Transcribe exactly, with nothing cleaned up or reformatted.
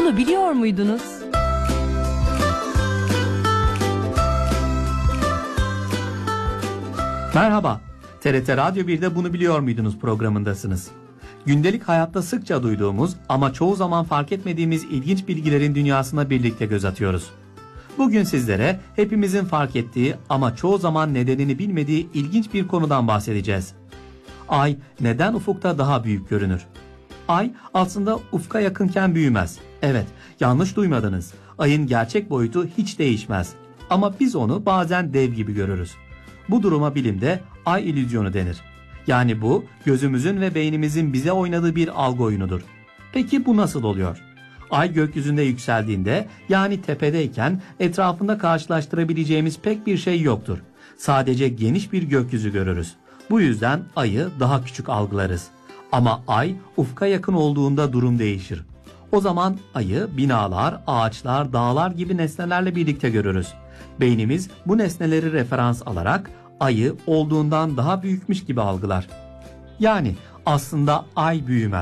Bunu biliyor muydunuz? Merhaba, T R T Radyo bir'de Bunu Biliyor Muydunuz programındasınız. Gündelik hayatta sıkça duyduğumuz ama çoğu zaman fark etmediğimiz ilginç bilgilerin dünyasına birlikte göz atıyoruz. Bugün sizlere hepimizin fark ettiği ama çoğu zaman nedenini bilmediği ilginç bir konudan bahsedeceğiz. Ay neden ufukta daha büyük görünür? Ay aslında ufka yakınken büyümez. Evet, yanlış duymadınız. Ayın gerçek boyutu hiç değişmez. Ama biz onu bazen dev gibi görürüz. Bu duruma bilimde ay illüzyonu denir. Yani bu gözümüzün ve beynimizin bize oynadığı bir algı oyunudur. Peki bu nasıl oluyor? Ay gökyüzünde yükseldiğinde, yani tepedeyken etrafında karşılaştırabileceğimiz pek bir şey yoktur. Sadece geniş bir gökyüzü görürüz. Bu yüzden ayı daha küçük algılarız. Ama ay ufka yakın olduğunda durum değişir. O zaman ayı binalar, ağaçlar, dağlar gibi nesnelerle birlikte görürüz. Beynimiz bu nesneleri referans alarak ayı olduğundan daha büyükmüş gibi algılar. Yani aslında ay büyümez.